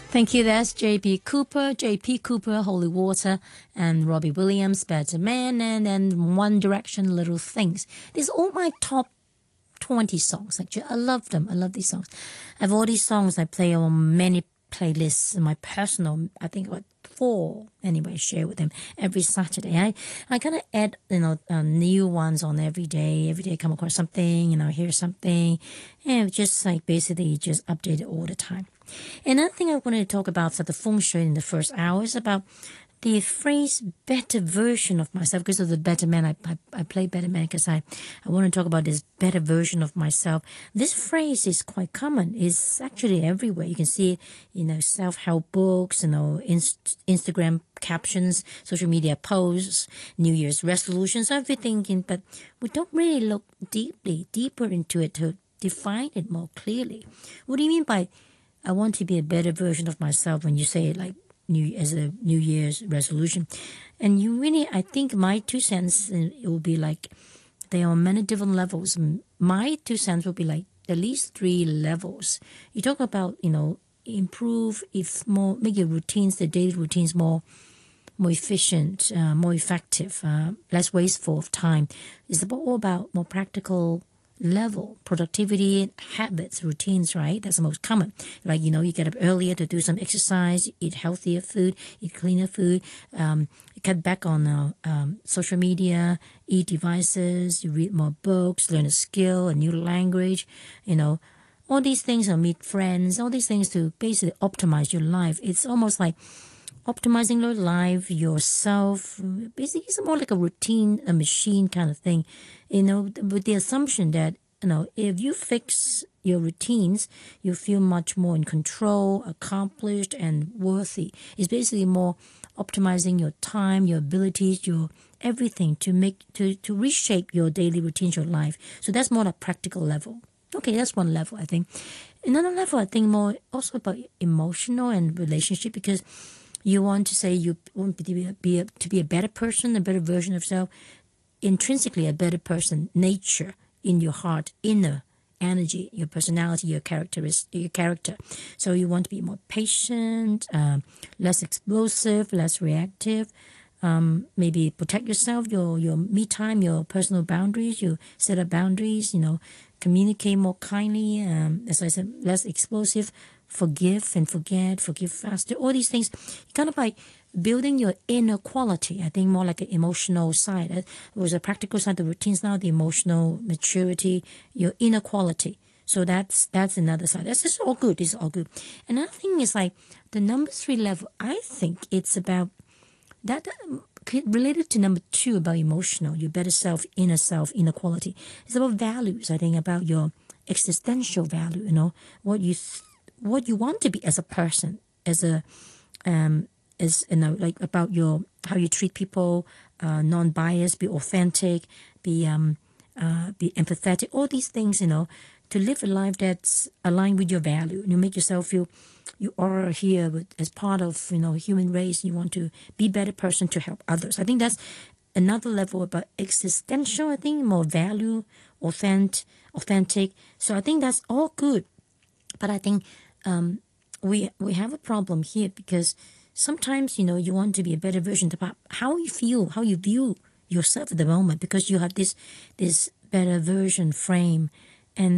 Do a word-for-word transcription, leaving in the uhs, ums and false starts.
Thank you. That's J P Cooper, J P Cooper, Holy Water, and Robbie Williams, Better Man, and then One Direction, Little Things. These are all my top twenty songs, actually. I love them. I love these songs. I have all these songs I play on many playlists in my personal, I think about four, anyway, share with them every Saturday. I, I kind of add, you know, uh, new ones on every day. Every day I come across something, you know, hear something, and just like basically just update it all the time. Another thing I wanted to talk about for the feng shui in the first hour is about the phrase better version of myself. Because of the better man, I, I, I play better man because I, I want to talk about this better version of myself. This phrase is quite common. It's actually everywhere. You can see it, you know, self-help books, you know, inst- Instagram captions, social media posts, New Year's resolutions, everything. But we don't really look deeply, deeper into it to define it more clearly. What do you mean by I want to be a better version of myself when you say it like New as a New Year's resolution? And you really, I think my two cents, it will be like they are on many different levels. My two cents will be like at least three levels. You talk about, you know, improve, if more, make your routines, the daily routines more more efficient, uh, more effective, uh, less wasteful of time. It's about, all about more practical level, productivity, habits, routines, right? That's the most common. Like, you know, you get up earlier to do some exercise, eat healthier food, eat cleaner food, um, cut back on uh, um, social media, e-devices, you read more books, learn a skill, a new language, you know, all these things, or meet friends, all these things to basically optimize your life. It's almost like optimizing your life, yourself. Basically, it's more like a routine, a machine kind of thing, you know, with the assumption that, you know, if you fix your routines, you feel much more in control, accomplished, and worthy. It's basically more optimizing your time, your abilities, your everything to make, to, to reshape your daily routines, your life. So that's more a practical level. Okay, that's one level, I think. Another level, I think, more also about emotional and relationship, because you want to say you want to be a, be a, to be a better person, a better version of yourself, intrinsically a better person, nature in your heart, inner energy, your personality, your characteristic, your character. So you want to be more patient, um, less explosive, less reactive. Um, maybe protect yourself, your your me time, your personal boundaries. You set up boundaries. You know, communicate more kindly. Um, as I said, less explosive. Forgive and forget, forgive faster. All these things, kind of by building your inner quality. I think more like an emotional side. It was a practical side, the routines now, the emotional maturity, your inner quality. So that's that's another side. That's just all good. It's all good. Another thing is like the number three level. I think it's about that. Related to number two about emotional, your better self, inner self, inner quality. It's about values. I think about your existential value. You know what you. Th- what you want to be as a person, as a, um, as you know, like about your how you treat people, uh, non-biased, be authentic, be um, uh, be empathetic. All these things, you know, to live a life that's aligned with your value. You make yourself feel you are here with, as part of, you know, human race. You want to be a better person to help others. I think that's another level about existential. I think more value, authentic, authentic. So I think that's all good, but I think. Um, we we have a problem here because sometimes, you know, you want to be a better version about how you feel, how you view yourself at the moment, because you have this this better version frame, and